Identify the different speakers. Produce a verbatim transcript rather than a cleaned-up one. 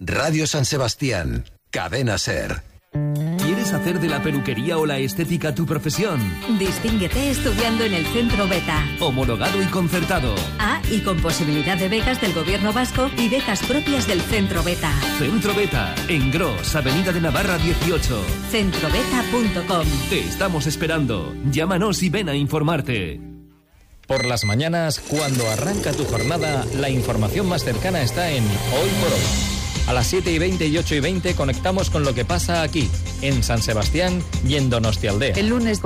Speaker 1: Radio San Sebastián, Cadena SER.
Speaker 2: ¿Quieres hacer de la peluquería o la estética tu profesión?
Speaker 3: Distínguete estudiando en el Centro Beta.
Speaker 2: Homologado y concertado.
Speaker 3: Ah, y con posibilidad de becas del Gobierno vasco y becas propias del Centro Beta.
Speaker 2: Centro Beta, en Gros, Avenida de Navarra dieciocho.
Speaker 3: centrobeta punto com.
Speaker 2: Te estamos esperando. Llámanos y ven a informarte.
Speaker 4: Por las mañanas, cuando arranca tu jornada, la información más cercana está en Hoy por Hoy. A las siete y veinte y ocho y veinte conectamos con lo que pasa aquí, en San Sebastián y en Donostialdea.
Speaker 3: El lunes